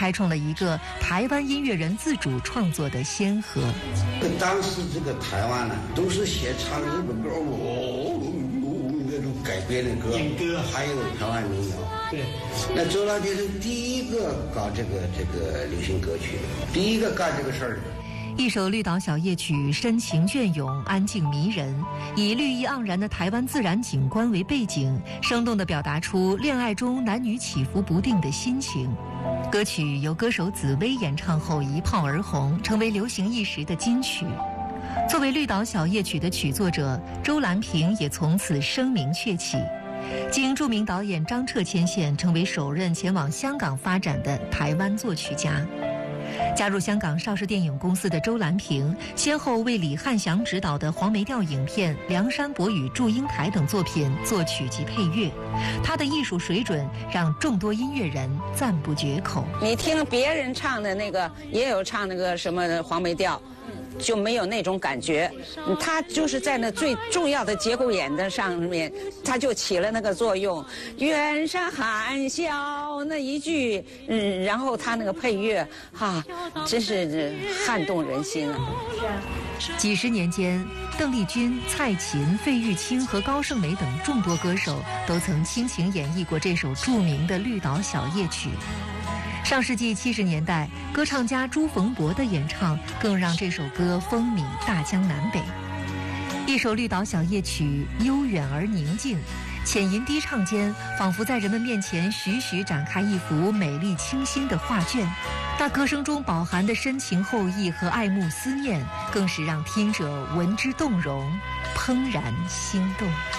开创了一个台湾音乐人自主创作的先河。 当时这个台湾呢，都是先唱日本歌，那种改编的歌，还有台湾民谣。对，那周老爹是第一个搞这个流行歌曲，第一个干这个事儿的。 一首绿岛小夜曲深情隽永，安静迷人，以绿意盎然的台湾自然景观为背景，生动地表达出恋爱中男女起伏不定的心情。歌曲由歌手紫薇演唱后一炮而红，成为流行一时的金曲。作为绿岛小夜曲的曲作者，周兰萍也从此声名鹊起，经著名导演张彻牵线，成为首任前往香港发展的台湾作曲家。加入香港邵氏电影公司的周兰萍，先后为李翰祥执导的黄梅调影片《梁山伯与祝英台》等作品作曲及配乐，他的艺术水准让众多音乐人赞不绝口。 你听别人唱的那个，也有唱那个什么黄梅调，就没有那种感觉。他就是在那最重要的节骨眼的上面，他就起了那个作用。远山含笑那一句，然后他那个配乐，真是撼动人心啊！ 几十年间，邓丽君、蔡琴、费玉清和高胜美等众多歌手都曾倾情演绎过这首著名的《绿岛小夜曲》。上世纪70年代，歌唱家朱逢博的演唱更让这首歌风靡大江南北。一首绿岛小夜曲，悠远而宁静，浅吟低唱间，仿佛在人们面前徐徐展开一幅美丽清新的画卷。那歌声中饱含的深情厚意和爱慕思念，更是让听者闻之动容，怦然心动。